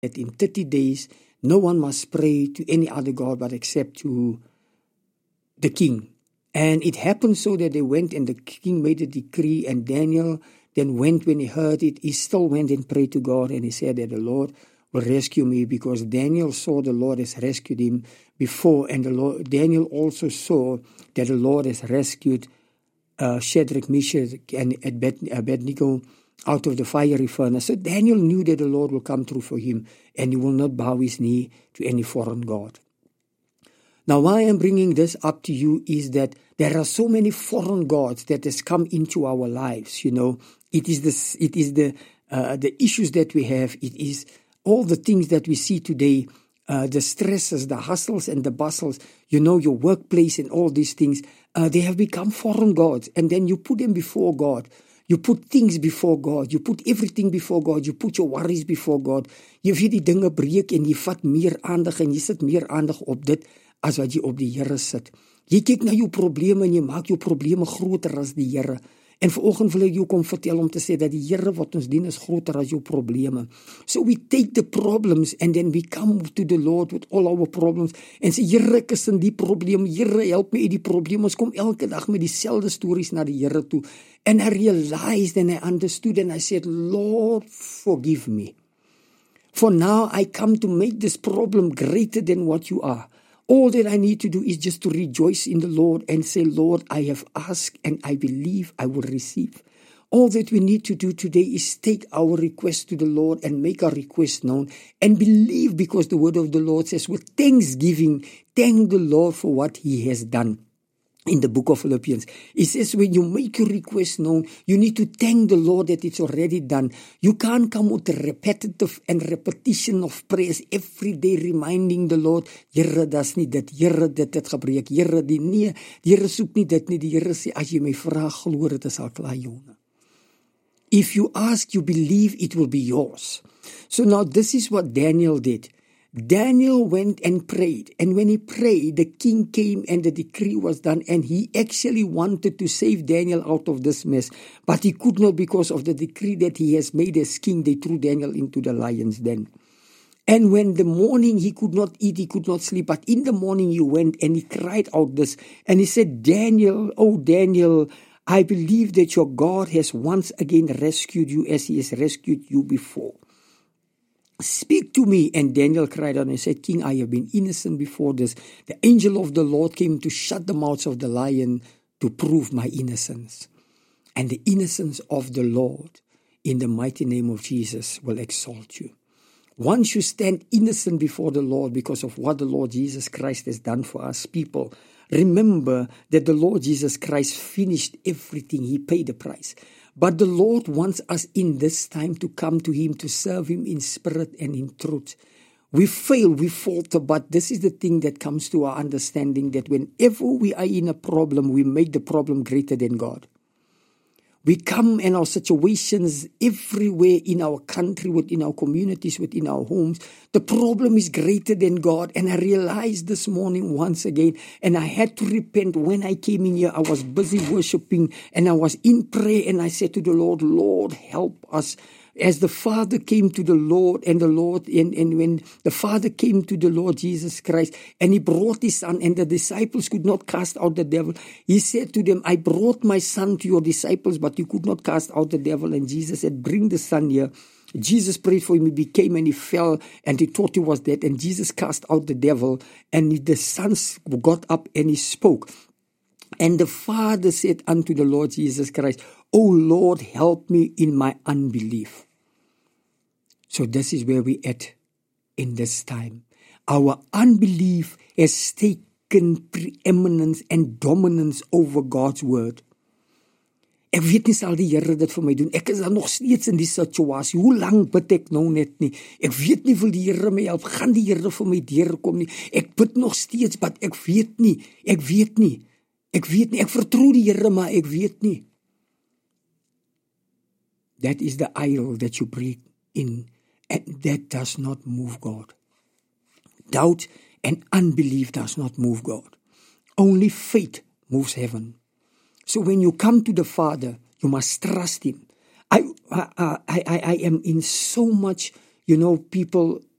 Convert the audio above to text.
that in 30 days, no one must pray to any other god but except to the king. And it happened so that they went and the king made a decree, and Daniel then went when he heard it. He still went and prayed to God, and he said that the Lord will rescue me, because Daniel saw the Lord has rescued him before, and Daniel also saw that the Lord has rescued Shadrach, Meshach, and Abednego out of the fiery furnace. So Daniel knew that the Lord will come through for him, and he will not bow his knee to any foreign god. Now, why I'm bringing this up to you is that there are so many foreign gods that has come into our lives. It is the issues that we have. It is all the things that we see today, the stresses, the hustles and the bustles, your workplace and all these things. They have become foreign gods, and then you put them before God. You put things before God. You put everything before God. You put your worries before God. Jy weet die dinge breek en jy vat meer aandag en jy sit meer aandag op dit as wat jy op die Here sit. Jy kyk na jou probleme en jy maak jou probleme groter as die Here. En vanoggend wil ek jou kom vertel om te sê dat die Here wat ons dien is groter as jou probleme. So we take the problems and then we come to the Lord with all our problems en sê, Here, ek is in die probleem. Here, help my uit die probleem. Ons kom elke dag met dieselfde stories na die Here toe. And I realized and I understood and I said, Lord, forgive me. For now I come to make this problem greater than what you are. All that I need to do is just to rejoice in the Lord and say, Lord, I have asked and I believe I will receive. All that we need to do today is take our request to the Lord and make our request known and believe, because the word of the Lord says, with thanksgiving, thank the Lord for what he has done. In the book of Philippians, it says when you make your request known, you need to thank the Lord that it's already done. You can't come with a repetitive and repetition of prayers every day, reminding the Lord, Here, das nie dit, Here, dit het gebreek, Here, die Here soek nie dit nie, die Here sê, as jy my vraag glo, dit is al klaar joune. If you ask, you believe, it will be yours. So now this is what Daniel did. Daniel went and prayed, and when he prayed, the king came and the decree was done, and he actually wanted to save Daniel out of this mess, but he could not because of the decree that he has made as king. They threw Daniel into the lion's den. And when the morning he could not eat, he could not sleep, but in the morning he went and he cried out this, and he said, Daniel, oh Daniel, I believe that your God has once again rescued you as he has rescued you before. Speak to me. And Daniel cried out and said, King, I have been innocent before this. The angel of the Lord came to shut the mouths of the lion to prove my innocence. And the innocence of the Lord, in the mighty name of Jesus, will exalt you. Once you stand innocent before the Lord because of what the Lord Jesus Christ has done for us people, remember that the Lord Jesus Christ finished everything. He paid the price. But the Lord wants us in this time to come to him, to serve him in spirit and in truth. We fail, we falter, but this is the thing that comes to our understanding, that whenever we are in a problem, we make the problem greater than God. We come in our situations everywhere in our country, within our communities, within our homes. The problem is greater than God. And I realized this morning once again, and I had to repent. When I came in here, I was busy worshiping and I was in prayer, and I said to the Lord, Lord, help us. As the Father came to the Lord, and when the Father came to the Lord Jesus Christ, and he brought his son, and the disciples could not cast out the devil, he said to them, I brought my son to your disciples, but you could not cast out the devil. And Jesus said, bring the son here. Jesus prayed for him, he became, and he fell, and he thought he was dead, and Jesus cast out the devil, and the son got up and he spoke. And the Father said unto the Lord Jesus Christ, O Lord, help me in my unbelief. So this is where we at in this time. Our unbelief has taken preeminence and dominance over God's word. Ek weet nie sal die Here dit vir my doen. Ek is dan nog steeds in die situasie. Hoe lang bid ek nou net nie? Ek weet nie wil die Here my help. Gaan die Here vir my deurkom nie? Ek bid nog steeds, maar ek weet nie. Ek weet nie. Ek weet nie. Ek vertrou die Here, maar ek weet nie. That is the idol that you break in, and that does not move God. Doubt and unbelief does not move God. Only faith moves heaven. So when you come to the Father, you must trust him. I am in so much, people